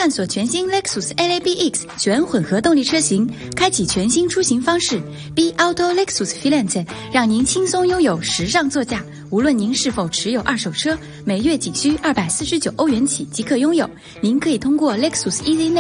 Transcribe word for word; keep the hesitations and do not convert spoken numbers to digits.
探索全新 Lexus L A B X 全混合动力车型，开启全新出行方式。B Auto Lexus Filante 让您轻松拥有时尚座驾。无论您是否持有二手车，每月仅需二百四十九欧元起即可拥有。您可以通过 Lexus Easy